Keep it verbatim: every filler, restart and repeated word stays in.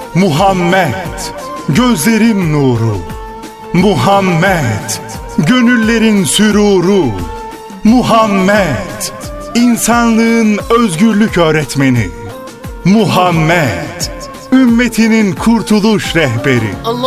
Muhammed, gözlerin nuru. Muhammed, gönüllerin süruru. Muhammed, insanlığın özgürlük öğretmeni. Muhammed, ümmetinin kurtuluş rehberi. Allah